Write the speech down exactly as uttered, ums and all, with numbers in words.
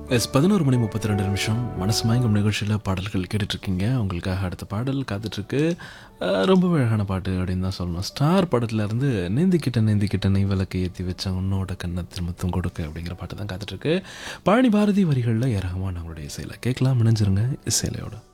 S பதினொரு மணி முப்பத்தி ரெண்டு நிமிஷம் மனசு மயங்கும் நிகழ்ச்சியில் பாடல்கள் கேட்டுட்ருக்கீங்க. உங்களுக்காக அடுத்த பாடல் காத்துட்ருக்கு. அஹ், ரொம்பவே அழகான பாட்டு அப்படின்னு தான் சொல்லணும். ஸ்டார் படத்துலேருந்து நேந்திக்கிட்ட நேந்திக்கிட்ட நெய் விளக்கு ஏற்றி வச்ச உன்னோட கன்னத்தில் முத்தம் கொடுக்க அப்படிங்கிற பாட்டு தான் காத்துட்ருக்கு. பழனி பாரதி வரிகளில் ஏ ரஹ்மான் அவங்களுடைய இசையில் கேட்கலாம். இணைஞ்சிருங்க இசையிலையோட.